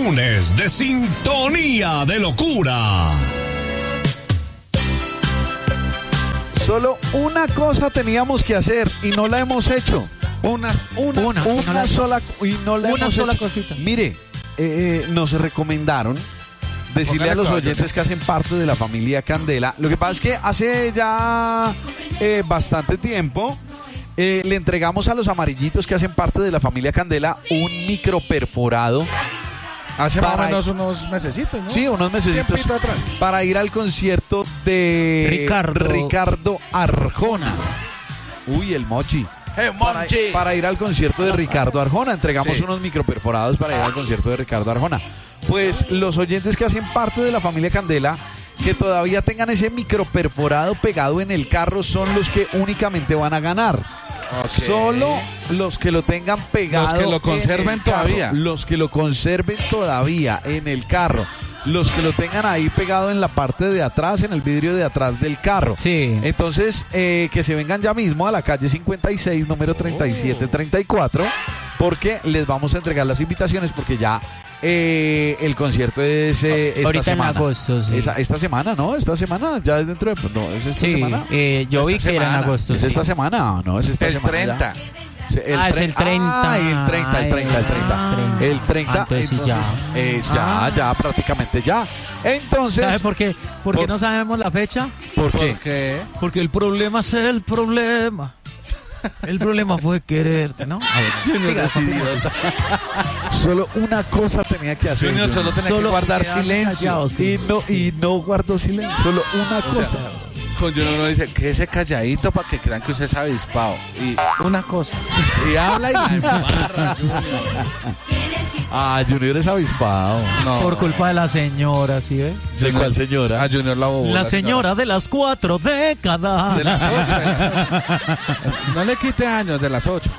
lunes de Sintonía de Locura. Solo una cosa teníamos que hacer y no la hemos hecho. Una sola cosita. Mire, nos recomendaron decirle a los oyentes que hacen parte de la familia Candela. Lo que pasa es que hace ya bastante tiempo le entregamos a los amarillitos que hacen parte de la familia Candela un micro perforado. Hace más o menos unos mesecitos, ¿no? Sí, unos mesecitos para ir al concierto de Ricardo Arjona. Uy, el Mochi. Para ir al concierto de Ricardo Arjona. Entregamos unos microperforados para ir al concierto de Ricardo Arjona. Pues los oyentes que hacen parte de la familia Candela, que todavía tengan ese microperforado pegado en el carro, son los que únicamente van a ganar. Okay. Solo los que lo tengan pegado. Los que lo conserven todavía. Los que lo conserven todavía en el carro. Los que lo tengan ahí pegado en la parte de atrás, en el vidrio de atrás del carro. Sí. Entonces, que se vengan ya mismo a la calle 56, número 3734, porque les vamos a entregar las invitaciones, porque ya el concierto es esta ahorita semana. En agosto, sí. Esta semana, ¿no? Esta semana, ya es dentro de... No, ¿es esta semana? Yo vi que era en agosto. ¿Es esta semana? No, es esta semana. El 30. Es el 30. El 30. Entonces ya, prácticamente ya. Entonces... ¿Sabe por qué? ¿Por qué no sabemos la fecha? ¿Por qué? Porque el problema es el problema. El problema fue quererte, ¿no? Solo una cosa tenía que hacer. Junior solo tenía que guardar silencio. Y no guardó silencio. Solo una cosa. Con Junior uno dice, quédese calladito para que crean que usted es avispado. Y una cosa. Y habla y la embarra, Junior. Junior es avispado. No. Por culpa de la señora, ¿sí ve? ¿De cuál señora? Junior la bobó. La señora de las 4 décadas. De las 8. No le quite años, de las 8.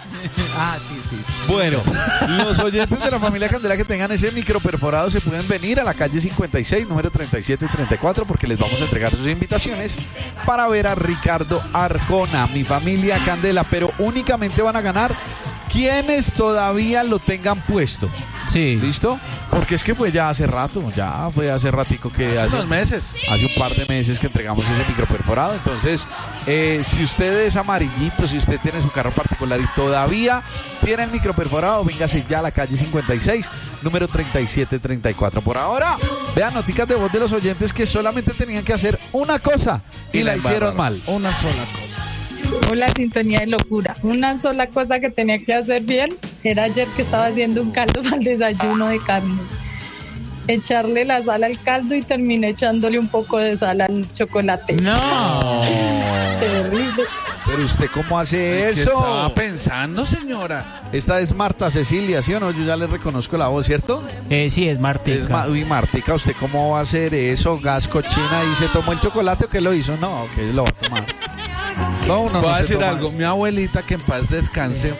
Sí. Bueno, los oyentes de la familia Candela que tengan ese microperforado se pueden venir a la calle 56, número 3734, porque les vamos a entregar sus invitaciones para ver a Ricardo Arjona, mi familia Candela, pero únicamente van a ganar quienes todavía lo tengan puesto. Sí. ¿Listo? Porque es que fue hace ratico que hace unos meses. Hace un par de meses que entregamos ese microperforado. Entonces, si usted es amarillito, si usted tiene su carro particular y todavía tiene el microperforado, véngase ya a la calle 56, número 3734. Por ahora, vean noticas de voz de los oyentes que solamente tenían que hacer una cosa y la hicieron mal. Una sola cosa. Hola, Sintonía de Locura. Una sola cosa que tenía que hacer bien era ayer que estaba haciendo un caldo para el desayuno de carne. Echarle la sal al caldo y terminé echándole un poco de sal al chocolate. ¡No! Terrible. Pero usted, ¿cómo hace eso? ¿Qué estaba pensando, señora? Esta es Marta Cecilia, ¿sí o no? Yo ya le reconozco la voz, ¿cierto? Sí, es Martica. Uy, Martica, ¿usted cómo va a hacer eso? Gas cochina, ¿y se tomó el chocolate o qué lo hizo? No, que lo va a tomar. No, voy a decir algo. Mi abuelita, que en paz descanse.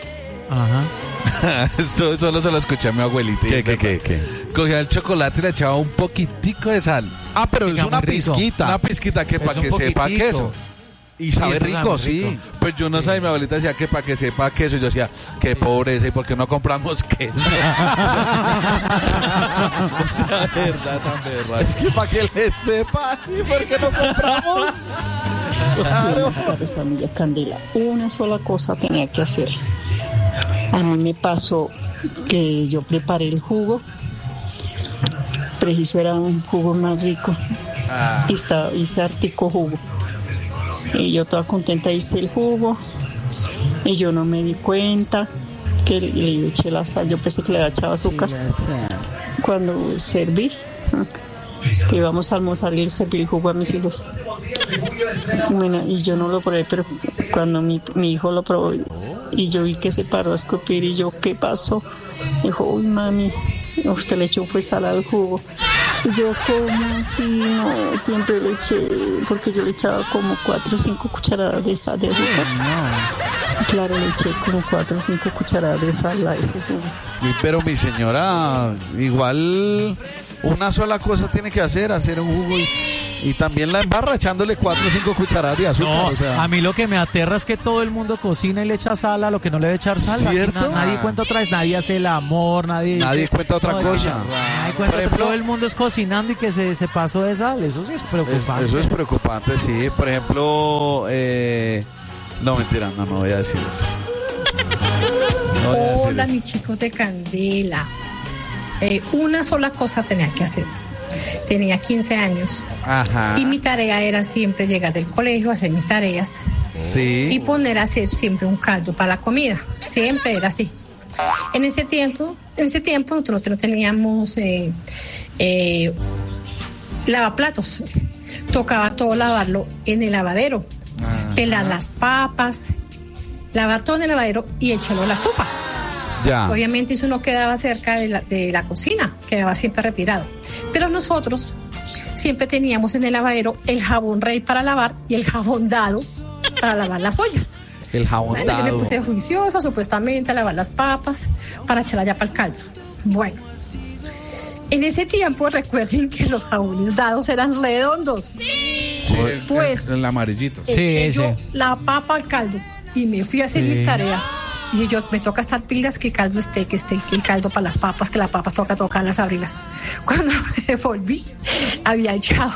Ajá. Esto solo se lo escuché a mi abuelita. ¿Qué? Cogía el chocolate y le echaba un poquitico de sal. Pero es una pizquita. Una pizquita que para que sepa queso. Y sabe rico, sí. Pues yo no sabía, mi abuelita decía que para que sepa queso. Y yo decía, qué pobreza, ¿y por qué no compramos queso? Esa verdad tan verdad. Es que para que le sepa, ¿y por qué no compramos? Claro. Familia Candela, una sola cosa tenía que hacer. A mí me pasó que yo preparé el jugo, preciso era un jugo más rico, hice artico jugo. Y yo toda contenta hice el jugo y yo no me di cuenta que le eché la sal, yo pensé que le echaba azúcar. Cuando serví, que íbamos a almorzar y le serví el jugo a mis hijos. Bueno, y yo no lo probé, pero cuando mi hijo lo probó y yo vi que se paró a escupir y yo, ¿qué pasó? Dijo, uy mami, usted le echó pues sal al jugo. Y yo, ¿cómo así? No, siempre le eché, porque yo le echaba como 4 o 5 cucharadas de sal de azúcar. Claro, le eché como 4 o 5 cucharadas de sal a ese jugo. Pero mi señora, igual una sola cosa tiene que hacer un jugo Y también la embarra echándole 4 o 5 cucharadas de azúcar. No, o sea. a mí lo que me aterra es que todo el mundo cocina y le echa sal a lo que no le debe echar sal. ¿Cierto? Nadie cuenta otra vez, nadie hace el amor, nadie cuenta otra cosa. Por ejemplo, todo el mundo es cocinando y que se pasó de sal. Eso sí es preocupante. Eso es preocupante, sí. Por ejemplo, no, mentira, no voy a decir eso. Hola, mis chicos de Candela. Una sola cosa tenía que hacer. Tenía 15 años. Ajá. Y mi tarea era siempre llegar del colegio, hacer mis tareas. Sí. Y poner a hacer siempre un caldo para la comida. Siempre era así. En ese tiempo nosotros no teníamos lavaplatos. Tocaba todo lavarlo en el lavadero. Pelar las papas, lavar todo en el lavadero y echarlo a la estufa. Ya. Obviamente eso no quedaba cerca de la cocina, quedaba siempre retirado. Pero nosotros siempre teníamos en el lavadero el jabón rey para lavar y el jabón dado para lavar las ollas. El jabón Yo dado. me puse juiciosa supuestamente a lavar las papas para echar allá para el caldo. Bueno, en ese tiempo recuerden que los jabones dados eran redondos. Sí, Pues el amarillito. eché Sí, yo ese. la papa al caldo y me fui a hacer mis tareas. Y yo, me toca estar pilas que el caldo esté el caldo para las papas, que las papas toca tocarlas, abrirlas. Cuando me volví, había echado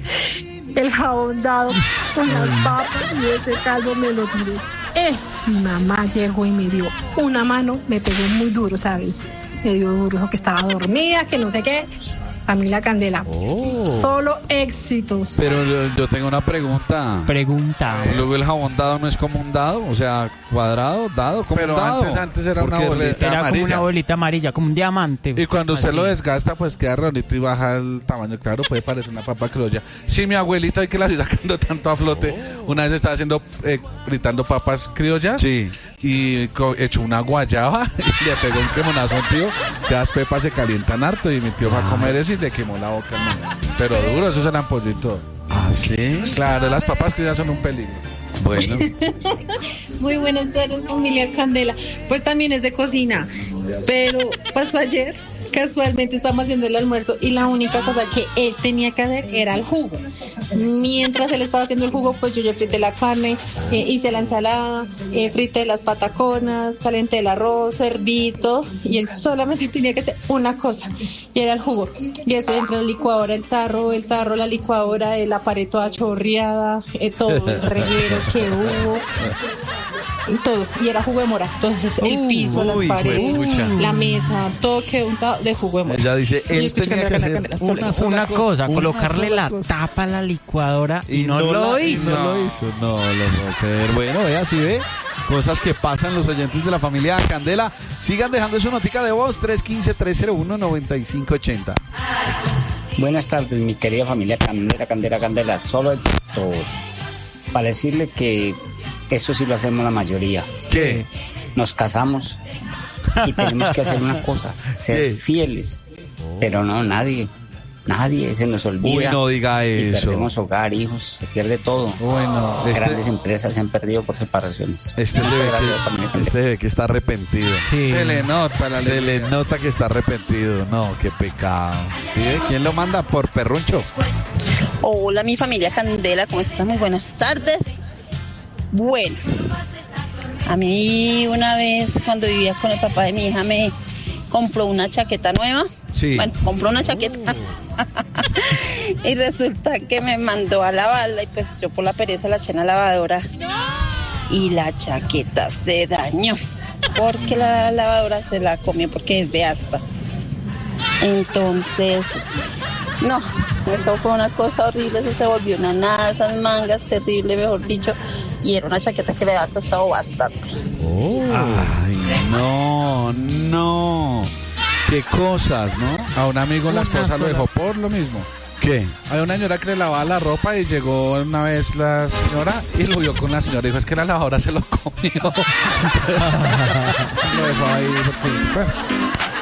el jabón dado con las papas y ese caldo me lo tiré. Mi mamá llegó y me dio una mano, me pegó muy duro, ¿sabes? Me dio duro, dijo que estaba dormida, que no sé qué. Familia Candela. Solo éxitos. Pero yo tengo una pregunta. Luego el jabón dado no es como un dado, o sea, cuadrado, dado, como Pero un dado. antes era una Porque bolita Era amarilla. como una bolita amarilla, como un diamante. Y cuando usted Así. lo desgasta, pues queda redondito y baja el tamaño. Claro, puede parecer una papa criolla. Sí, mi abuelita, hoy que la estoy sacando tanto a flote, una vez estaba haciendo, fritando papas criollas. Sí. Y echó una guayaba y le pegó un quemonazo a un tío, que las pepas se calientan harto y mi tío va a comer eso y le quemó la boca. Pero duro, eso eran pollito. ¿Ah, sí? Claro, las papas criollas son un peligro. Bueno. Muy buenas tardes, familia Candela. Pues también es de cocina, pero pasó ayer, casualmente estábamos haciendo el almuerzo y la única cosa que él tenía que hacer era el jugo. Mientras él estaba haciendo el jugo, pues yo frité la carne, hice la ensalada, frité las pataconas, calenté el arroz, herví todo, y él solamente tenía que hacer una cosa, y era el jugo. Y eso entre la licuadora, el tarro, la licuadora, la pared toda chorreada, todo el reguero que hubo. Y todo, y era jugo de mora. Entonces el piso, las paredes, la mesa, todo quedó untado de jugo de mora. Ella dice, él tenía que hacer una cosa, colocarle la tapa a la licuadora y no lo hizo. No lo hizo, no lo puedo creer. Bueno, vea, si ve cosas que pasan los oyentes de la familia Candela. Sigan dejando su notica de voz, 315-301-9580. Buenas tardes, mi querida familia Candela. Solo éxitos. Para decirle que eso sí lo hacemos la mayoría. ¿Qué? Nos casamos y tenemos que hacer una cosa, ser fieles. Pero no, nadie se nos olvida. Uy, no diga y eso. perdemos hogar, hijos, se pierde todo. Bueno, Grandes empresas se han perdido por separaciones. Este debe que está arrepentido. Sí. Se le nota Se le nota que está arrepentido. No, qué pecado. ¿Sí? ¿Quién lo manda? Por perruncho. Hola, mi familia Candela, ¿cómo están? Muy buenas tardes. Bueno, a mí una vez cuando vivía con el papá de mi hija me compró una chaqueta nueva. Sí. Bueno, compró una chaqueta y resulta que me mandó a lavarla y pues yo por la pereza la eché en la lavadora y la chaqueta se dañó porque la lavadora se la comió porque es de asta. Entonces, no, eso fue una cosa horrible, eso se volvió una nada, esas mangas terrible, mejor dicho, y era una chaqueta que le había costado bastante. Ay, no. Qué cosas, ¿no? A un amigo la esposa lo dejó por lo mismo. ¿Qué? Hay una señora que le lavaba la ropa y llegó una vez la señora y lo vio con la señora y dijo, es que la lavadora se lo comió. Lo dejó ahí porque, bueno.